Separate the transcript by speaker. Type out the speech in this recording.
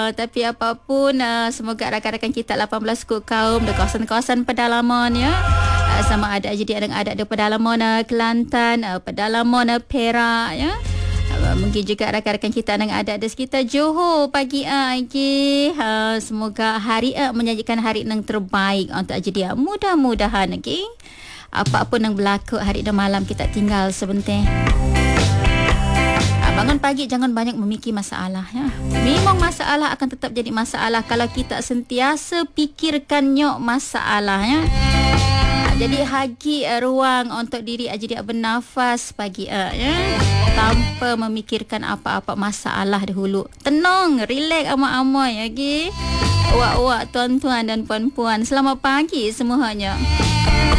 Speaker 1: Tapi apapun, semoga rakan-rakan kita 18 skop kaum di kawasan-kawasan pedalaman ya. Sama ada jadi ada di pedalaman Kelantan, pedalaman Perak ya. Mungkin juga rakan-rakan kita yang ada di sekitar Johor pagi lagi. Semoga hari menyajikan hari yang terbaik untuk jadi mudah-mudahan okey. Apa-apa yang berlaku hari dan malam kita tinggal sebentar. Bangun pagi jangan banyak memikir masalah ya. Memang masalah akan tetap jadi masalah kalau kita sentiasa fikirkannya masalah ya. Jadi hagi ruang untuk diri jadi bernafas pagi ya. Tanpa memikirkan apa-apa masalah dahulu. Tenang, relax amat-amat ya. Okay? Awak-awak, tuan-tuan dan puan-puan, selamat pagi semuanya.